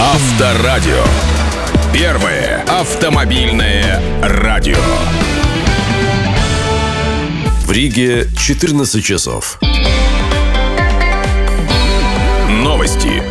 Авторадио. Первое автомобильное радио. В Риге 14 часов. Новости.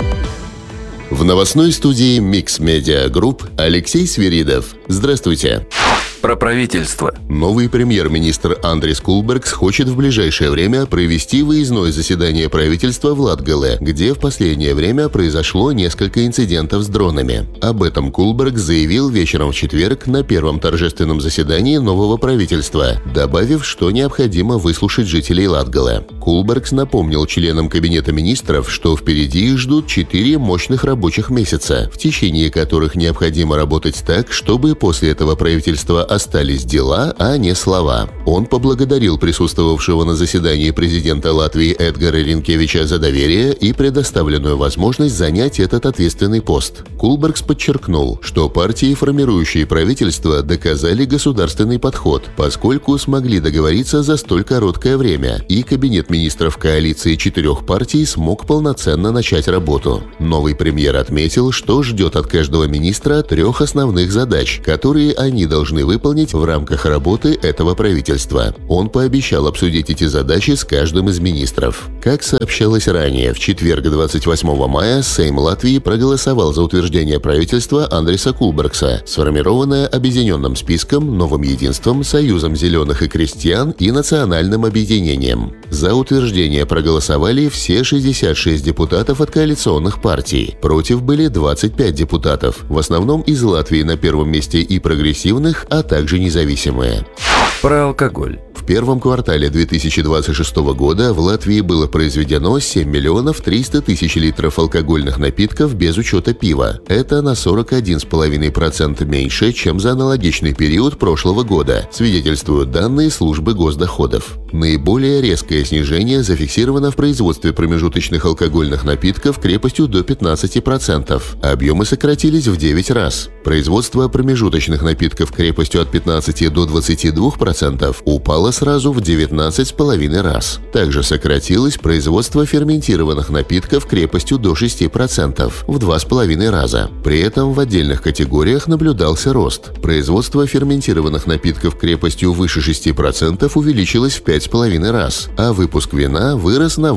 В новостной студии Mix Media Group Алексей Свиридов. Здравствуйте. Про правительство. Новый премьер-министр Андрис Кулбергс хочет в ближайшее время провести выездное заседание правительства в Латгале, где в последнее время произошло несколько инцидентов с дронами. Об этом Кулбергс заявил вечером в четверг на первом торжественном заседании нового правительства, добавив, что необходимо выслушать жителей Латгале. Кулбергс напомнил членам Кабинета министров, что впереди их ждут 4 мощных рабочих месяца, в течение которых необходимо работать так, чтобы после этого правительства остались дела, а не слова. Он поблагодарил присутствовавшего на заседании президента Латвии Эдгара Ринкевича за доверие и предоставленную возможность занять этот ответственный пост. Кулбергс подчеркнул, что партии, формирующие правительство, доказали государственный подход, поскольку смогли договориться за столь короткое время, и Кабинет министров коалиции 4 партий смог полноценно начать работу. Новый премьер отметил, что ждет от каждого министра 3 основных задач, которые они должны выполнить в рамках работы этого правительства. Он пообещал обсудить эти задачи с каждым из министров. Как сообщалось ранее, в четверг 28 мая Сейм Латвии проголосовал за утверждение правительства Андриса Кулбергса, сформированное объединенным списком, Новым единством, Союзом зеленых и крестьян и Национальным объединением. За утверждение проголосовали все 66 депутатов от коалиционных партий. Против были 25 депутатов, в основном из Латвии на первом месте и прогрессивных, а также независимые. Про алкоголь. В первом квартале 2026 года в Латвии было произведено 7 миллионов 300 тысяч литров алкогольных напитков без учета пива. Это на 41,5% меньше, чем за аналогичный период прошлого года, свидетельствуют данные службы госдоходов. Наиболее резкое снижение зафиксировано в производстве промежуточных алкогольных напитков крепостью до 15%. Объемы сократились в 9 раз. Производство промежуточных напитков крепостью от 15 до 22% упало сразу в 19,5 раз. Также сократилось производство ферментированных напитков крепостью до 6% в 2,5 раза. При этом в отдельных категориях наблюдался рост. Производство ферментированных напитков крепостью выше 6% увеличилось в 5,5 раз, а выпуск вина вырос на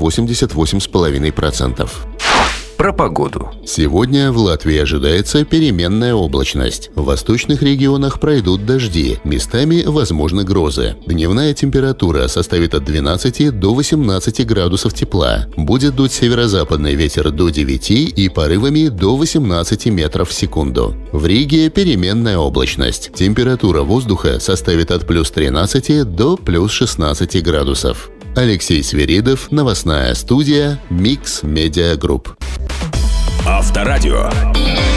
88,5%. Про погоду. Сегодня в Латвии ожидается переменная облачность. В восточных регионах пройдут дожди, местами возможны грозы. Дневная температура составит от 12 до 18 градусов тепла. Будет дуть северо-западный ветер до 9 и порывами до 18 метров в секунду. В Риге переменная облачность. Температура воздуха составит от плюс 13 до плюс 16 градусов. Алексей Свиридов, новостная студия Mix Media Group. Авторадио.